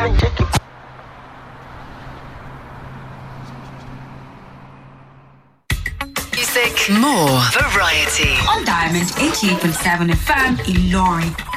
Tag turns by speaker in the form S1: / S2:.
S1: Music, more variety.
S2: On Diamond 88.7 FM, Ilori.